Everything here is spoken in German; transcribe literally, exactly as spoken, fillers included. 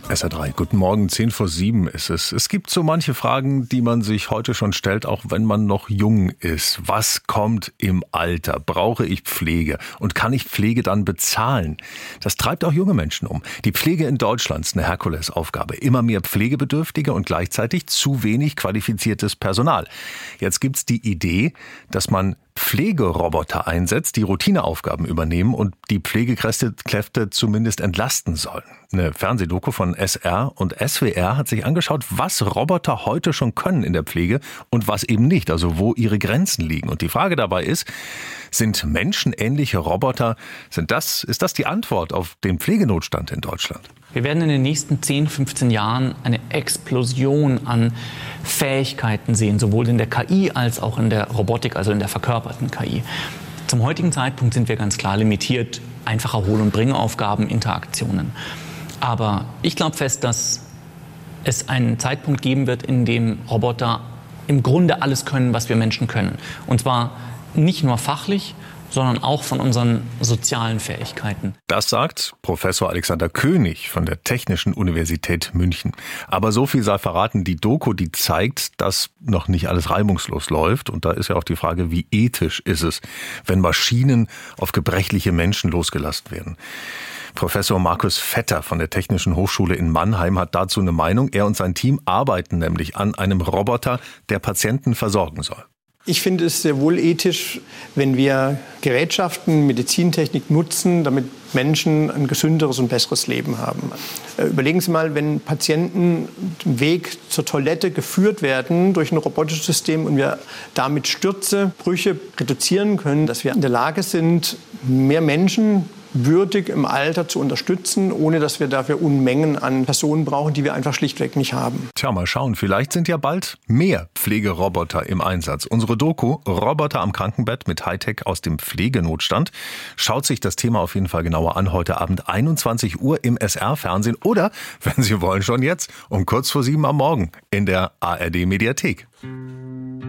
S R drei, guten Morgen, zehn vor sieben ist es. Es gibt so manche Fragen, die man sich heute schon stellt, auch wenn man noch jung ist. Was kommt im Alter? Brauche ich Pflege? Und kann ich Pflege dann bezahlen? Das treibt auch junge Menschen um. Die Pflege in Deutschland ist eine Herkulesaufgabe. Immer mehr Pflegebedürftige und gleichzeitig zu wenig qualifiziertes Personal. Jetzt gibt's die Idee, dass man Pflegeroboter einsetzt, die Routineaufgaben übernehmen und die Pflegekräfte Kräfte zumindest entlasten sollen. Eine Fernsehdoku von S R und S W R hat sich angeschaut, was Roboter heute schon können in der Pflege und was eben nicht, also wo ihre Grenzen liegen. Und die Frage dabei ist, sind menschenähnliche Roboter, sind das, ist das die Antwort auf den Pflegenotstand in Deutschland? Wir werden in den nächsten zehn, fünfzehn Jahren eine Explosion an Fähigkeiten sehen, sowohl in der K I als auch in der Robotik, also in der verkörperten K I. Zum heutigen Zeitpunkt sind wir ganz klar limitiert, einfache Hol- und Bringaufgaben, Interaktionen. Aber ich glaube fest, dass es einen Zeitpunkt geben wird, in dem Roboter im Grunde alles können, was wir Menschen können. Und zwar nicht nur fachlich, sondern auch von unseren sozialen Fähigkeiten. Das sagt Professor Alexander König von der Technischen Universität München. Aber so viel sei verraten, die Doku, die zeigt, dass noch nicht alles reibungslos läuft. Und da ist ja auch die Frage, wie ethisch ist es, wenn Maschinen auf gebrechliche Menschen losgelassen werden. Professor Markus Vetter von der Technischen Hochschule in Mannheim hat dazu eine Meinung. Er und sein Team arbeiten nämlich an einem Roboter, der Patienten versorgen soll. Ich finde es sehr wohl ethisch, wenn wir Gerätschaften, Medizintechnik nutzen, damit Menschen ein gesünderes und besseres Leben haben. Überlegen Sie mal, wenn Patienten den Weg zur Toilette geführt werden durch ein robotisches System und wir damit Stürze, Brüche reduzieren können, dass wir in der Lage sind, mehr Menschen würdig im Alter zu unterstützen, ohne dass wir dafür Unmengen an Personen brauchen, die wir einfach schlichtweg nicht haben. Tja, mal schauen, vielleicht sind ja bald mehr Pflegeroboter im Einsatz. Unsere Doku Roboter am Krankenbett mit Hightech aus dem Pflegenotstand schaut sich das Thema auf jeden Fall genauer an. Heute Abend einundzwanzig Uhr im S R-Fernsehen oder, wenn Sie wollen, schon jetzt um kurz vor sieben am Morgen in der A R D-Mediathek.